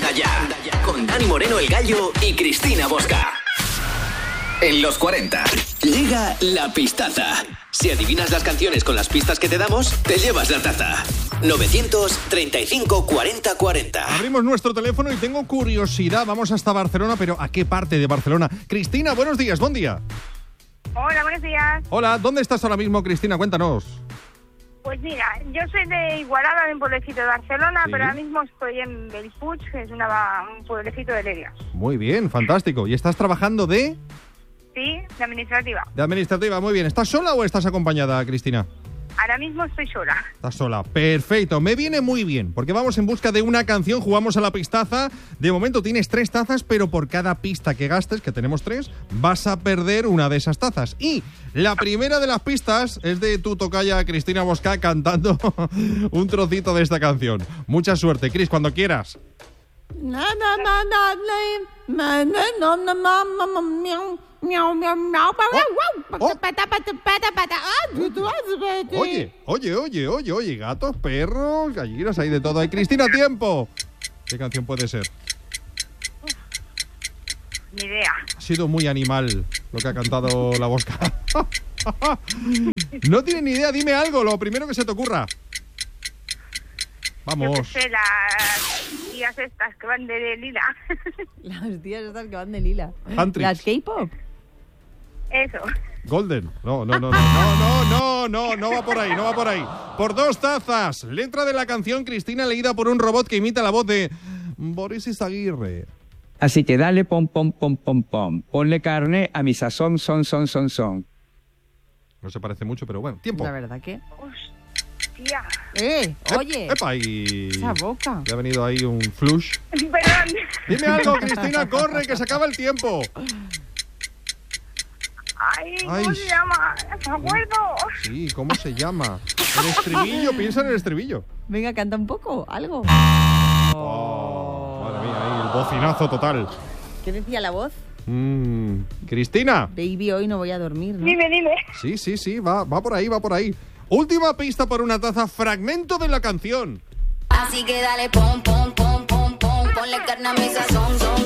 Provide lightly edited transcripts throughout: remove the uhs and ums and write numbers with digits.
Anda Ya, con Dani Moreno el Gallo y Cristina Bosca. En los 40, llega la pistaza. Si adivinas las canciones con las pistas que te damos, te llevas la taza. 935 40 40. Abrimos nuestro teléfono y tengo curiosidad. Vamos hasta Barcelona, pero ¿a qué parte de Barcelona? Cristina, buenos días, buen día. Hola, buenos días. Hola, ¿dónde estás ahora mismo, Cristina? Cuéntanos. Pues mira, yo soy de Igualada, de un pueblecito de Barcelona, ¿Sí? pero ahora mismo estoy en Bellpuig, que es un pueblecito de Lérida. Muy bien, fantástico. ¿Y estás trabajando de...? Sí, de administrativa. De administrativa, muy bien. ¿Estás sola o estás acompañada, Cristina? Ahora mismo estoy sola. Estás sola. Perfecto, me viene muy bien, porque vamos en busca de una canción, jugamos a la pistaza. De momento tienes 3 tazas, pero por cada pista que gastes, que tenemos 3, vas a perder una de esas tazas. Y la primera de las pistas es de tu tocaya Cristina Bosca cantando un trocito de esta canción. Mucha suerte, Cris, cuando quieras. Oye, gatos, perros, gallinas, hay de todo. Hay Cristina, tiempo. ¿Qué canción puede ser? Ni idea. Ha sido muy animal lo que ha cantado la Bosca. No tiene ni idea, dime algo, lo primero que se te ocurra. Vamos. Yo qué sé, las tías estas que van de lila. Las tías estas que van de lila. Huntrix. Las K-pop. Eso. Golden. No va por ahí, no va por ahí. Por 2 tazas. Letra de la canción, Cristina, leída por un robot que imita la voz de Boris Izaguirre. Así que dale pom, pom, pom, pom, pom. Ponle carne a mi sazón, son. No se parece mucho, pero bueno, tiempo. La verdad que... Hostia. Oye. ¡Epa! Y Esa boca. le ha venido ahí un flush. Perdón. Dime algo, Cristina, corre, que se acaba el tiempo. Ay, ¿cómo se llama? No me acuerdo. Sí, ¿cómo se llama? El estribillo, piensa en el estribillo. Venga, canta un poco, algo. Madre mía, ahí el bocinazo total. ¿Qué decía la voz? Cristina. Baby, hoy no voy a dormir, ¿no? Dime. Sí, va por ahí. Última pista por una taza, fragmento de la canción. Así que dale pom, pom, pom, pom, pom. Ponle carne a mi sazón, son.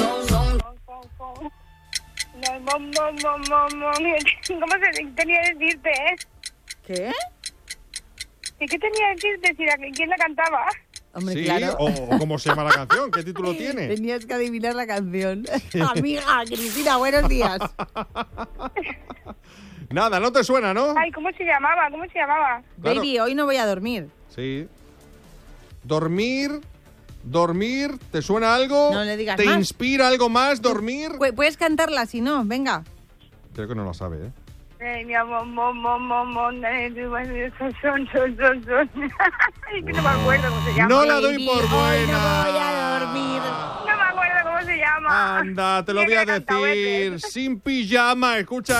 ¿Cómo tenía que decirte, ¿Qué? ¿Y qué tenía que decirte? ¿Quién la cantaba? Hombre, Sí, claro. o cómo se llama la canción, ¿qué título tiene? Tenías que adivinar la canción. Amiga, Cristina, buenos días. Nada, no te suena, ¿no? Ay, ¿cómo se llamaba? Claro. Baby, hoy no voy a dormir. Sí. Dormir, ¿te suena algo? No le digas ¿Te más. inspira algo más, dormir? Puedes cantarla si no, venga. Creo que no la sabe, ¿eh? Mi amor, son. Ay, que no me acuerdo cómo se llama. No la doy por Hoy buena. no voy a dormir. No me acuerdo cómo se llama. Anda, te lo voy ¿Quién a la cantaba decir. ese? Sin pijama, escucha.